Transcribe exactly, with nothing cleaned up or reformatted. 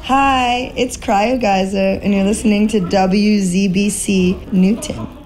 Hi, it's Cryo Geyser, and you're listening to W Z B C Newton.